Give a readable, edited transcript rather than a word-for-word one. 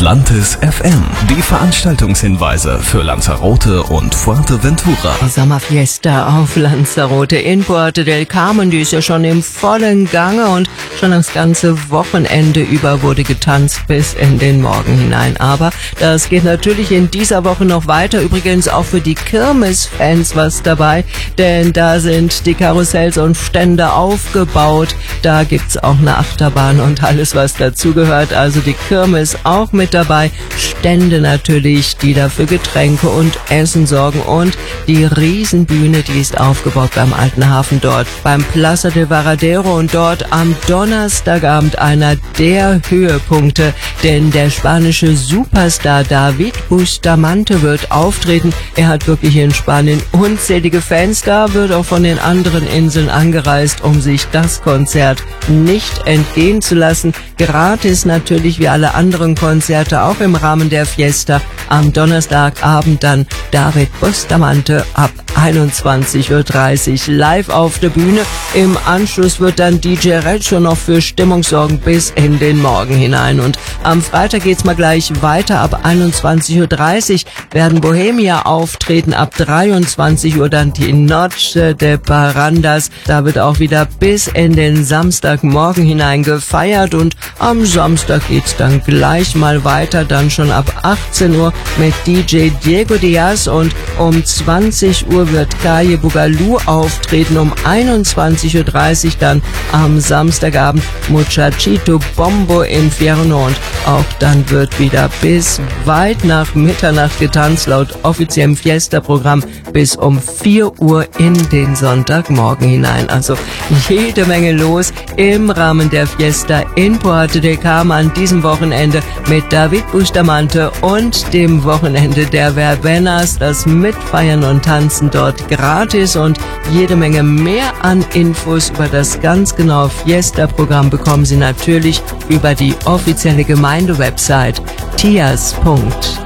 Atlantis FM. Die Veranstaltungshinweise für Lanzarote und Fuerteventura. Die Sommerfiesta auf Lanzarote in Puerto del Carmen, die ist ja schon im vollen Gange und schon das ganze Wochenende über wurde getanzt bis in den Morgen hinein. Aber das geht natürlich in dieser Woche noch weiter. Übrigens auch für die Kirmes-Fans was dabei, denn da sind die Karussells und Stände aufgebaut. Da gibt's auch eine Achterbahn und alles, was dazugehört. Also die Kirmes auch mit dabei. Stände natürlich, die dafür Getränke und Essen sorgen. Und die Riesenbühne, die ist aufgebaut beim Alten Hafen dort, beim Plaza de Varadero. Und dort am Donnerstagabend einer der Höhepunkte, denn der spanische Superstar David Bustamante wird auftreten. Er hat wirklich in Spanien unzählige Fans da, wird auch von den anderen Inseln angereist, um sich das Konzert nicht entgehen zu lassen. Gratis natürlich wie alle anderen Konzerte, auch im Rahmen der Fiesta. Am Donnerstagabend dann David Bustamante ab 21:30 Uhr live auf der Bühne. Im Anschluss wird dann DJ Reggio noch für Stimmung sorgen bis in den Morgen hinein. Und am Freitag geht's mal gleich weiter. Ab 21:30 Uhr werden Bohemia auftreten. Ab 23 Uhr dann die Noche de Parandas. Da wird auch wieder bis in den Samstagmorgen hinein gefeiert. Und am Samstag geht's dann gleich mal weiter. Dann schon ab 18 Uhr mit DJ Diego Diaz. Und um 20 Uhr wird Calle Bugalú auftreten. Um 21:30 Uhr dann am Samstagabend Muchachito Bombo Infierno. Und auch dann wird wieder bis weit nach Mitternacht getanzt, laut offiziellem Fiesta-Programm bis um 4 Uhr in den Sonntagmorgen hinein. Also jede Menge los im Rahmen der Fiesta in Puerto del Carmen an diesem Wochenende mit David Bustamante und dem Wochenende der Verbenas. Das Mitfeiern und Tanzen dort gratis und jede Menge mehr an Infos über das ganz genaue Fiesta-Programm bekommen Sie natürlich über die offizielle Gemeindewebsite tias.de.